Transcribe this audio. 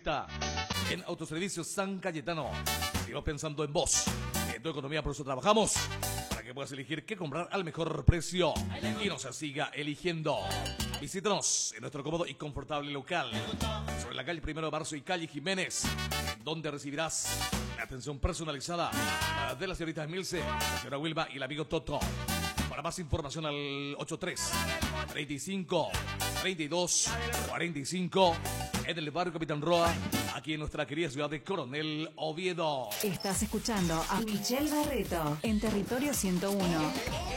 especialista en autoservicio San Cayetano. Seguimos pensando en vos, en tu economía, por eso trabajamos, para que puedas elegir qué comprar al mejor precio y nos siga eligiendo. Visítanos en nuestro cómodo y confortable local, sobre la calle 1 de Marzo y calle Jiménez, donde recibirás la atención personalizada de la señorita Emilce, la señora Wilma y el amigo Toto. Para más información al 83 35 32 45 en el barrio Capitán Roa, aquí en nuestra querida ciudad de Coronel Oviedo. Estás escuchando a Michelle Barreto en Territorio 101.